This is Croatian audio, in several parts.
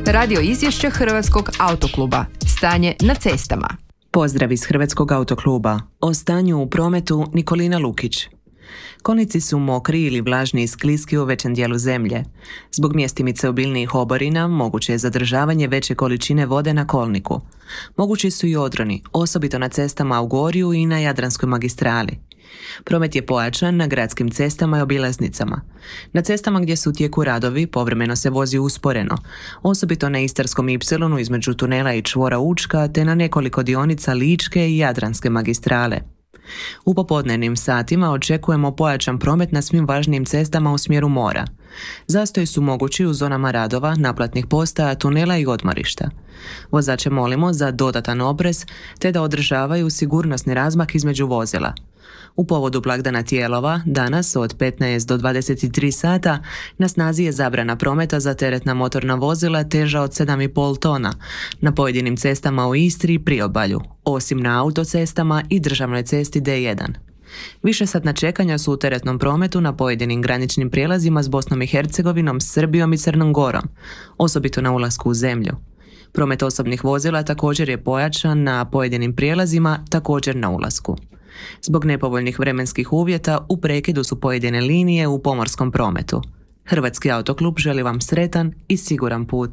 Radio izvješće Hrvatskog autokluba. Stanje na cestama. Pozdrav iz Hrvatskog autokluba. O stanju u prometu Nikolina Lukić. Kolnici su mokri ili vlažni i skliski u većem dijelu zemlje. Zbog mjestimice obilnijih oborina moguće je zadržavanje veće količine vode na kolniku. Mogući su i odroni, osobito na cestama u Gorju i na Jadranskoj magistrali. Promet je pojačan na gradskim cestama i obilaznicama. Na cestama gdje su u tijeku radovi povremeno se vozi usporeno, osobito na Istarskom ipsilonu između tunela i čvora Učka te na nekoliko dionica Ličke i Jadranske magistrale. U popodnevnim satima očekujemo pojačan promet na svim važnijim cestama u smjeru mora. Zastoji su mogući u zonama radova, naplatnih postaja, tunela i odmorišta. Vozače molimo za dodatan oprez te da održavaju sigurnosni razmak između vozila. U povodu blagdana Tijelova, danas od 15 do 23 sata, na snazi je zabrana prometa za teretna motorna vozila teža od 7,5 tona na pojedinim cestama u Istri i Priobalju, osim na autocestama i državnoj cesti D1. Višesatna čekanja su u teretnom prometu na pojedinim graničnim prijelazima s Bosnom i Hercegovinom, Srbijom i Crnom Gorom, osobito na ulasku u zemlju. Promet osobnih vozila također je pojačan na pojedinim prijelazima, također na ulasku. Zbog nepovoljnih vremenskih uvjeta u prekidu su pojedine linije u pomorskom prometu. Hrvatski autoklub želi vam sretan i siguran put.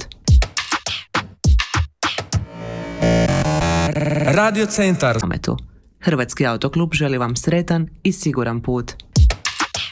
Radio Centar. Hrvatski autoklub želi vam sretan i siguran put.